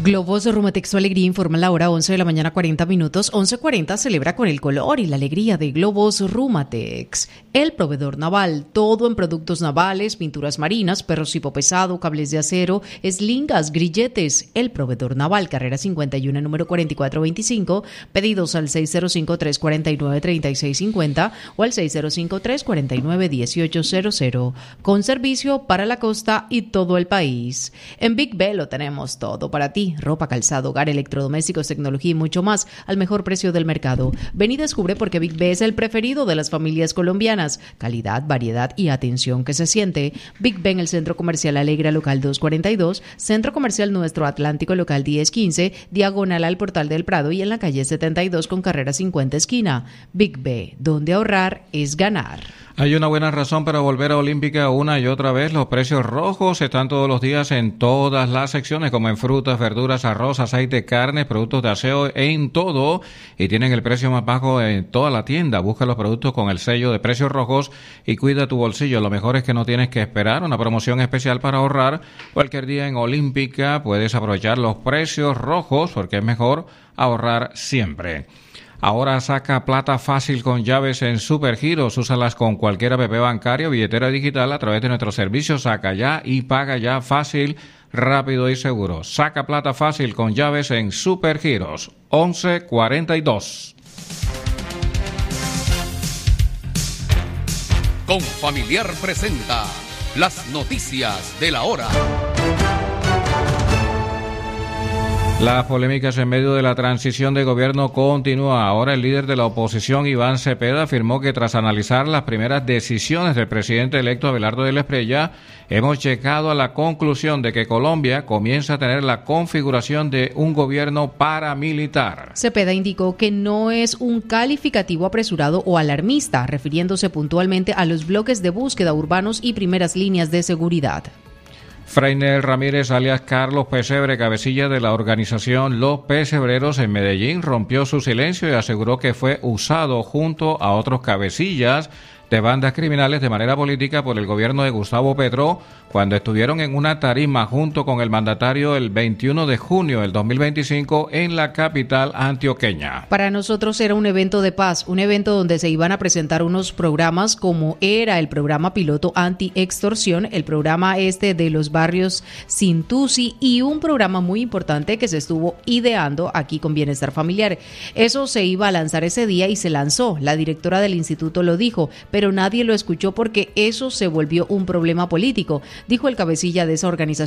Globos Rumatex, su alegría, informa la hora 11 de la mañana 40 minutos. 11:40 celebra con el color y la alegría de Globos Rumatex. El proveedor naval, todo en productos navales, pinturas marinas, perro cipo pesado, cables de acero, eslingas, grilletes. El proveedor naval, carrera 51, número 4425. Pedidos al 605-349-3650 o al 605-349-1800. Con servicio para la costa y todo el país. En Big B lo tenemos todo para ti. Ropa, calzado, hogar, electrodomésticos, tecnología y mucho más al mejor precio del mercado. Ven y descubre por qué Big B es el preferido de las familias colombianas. Calidad, variedad y atención que se siente. Big B en el Centro Comercial Alegra, local 242, Centro Comercial Nuestro Atlántico, local 1015, diagonal al Portal del Prado y en la calle 72 con carrera 50 esquina. Big B, donde ahorrar es ganar. Hay una buena razón para volver a Olímpica una y otra vez. Los precios rojos están todos los días en todas las secciones, como en frutas, verduras, arroz, aceite, carnes, productos de aseo, en todo. Y tienen el precio más bajo en toda la tienda. Busca los productos con el sello de precios rojos y cuida tu bolsillo. Lo mejor es que no tienes que esperar una promoción especial para ahorrar. Cualquier día en Olímpica puedes aprovechar los precios rojos porque es mejor ahorrar siempre. Ahora saca plata fácil con llaves en Supergiros. Úsalas con cualquier app bancaria o billetera digital a través de nuestro servicio Saca Ya y Paga Ya, fácil, rápido y seguro. Saca plata fácil con llaves en Supergiros. 1142. Confamiliar presenta las noticias de la hora. Las polémicas en medio de la transición de gobierno continúa. Ahora el líder de la oposición, Iván Cepeda, afirmó que tras analizar las primeras decisiones del presidente electo Abelardo de la Espriella, hemos llegado a la conclusión de que Colombia comienza a tener la configuración de un gobierno paramilitar. Cepeda indicó que no es un calificativo apresurado o alarmista, refiriéndose puntualmente a los bloques de búsqueda urbanos y primeras líneas de seguridad. Freiner Ramírez, alias Carlos Pesebre, cabecilla de la organización Los Pesebreros en Medellín, rompió su silencio y aseguró que fue usado junto a otros cabecillas de bandas criminales de manera política por el gobierno de Gustavo Petro cuando estuvieron en una tarima junto con el mandatario el 21 de junio del 2025 en la capital antioqueña. Para nosotros era un evento de paz, un evento donde se iban a presentar unos programas como era el programa piloto anti-extorsión, el programa de los barrios Sintusi y un programa muy importante que se estuvo ideando aquí con Bienestar Familiar. Eso se iba a lanzar ese día y se lanzó. La directora del instituto lo dijo, pero nadie lo escuchó porque eso se volvió un problema político, dijo el cabecilla de esa organización.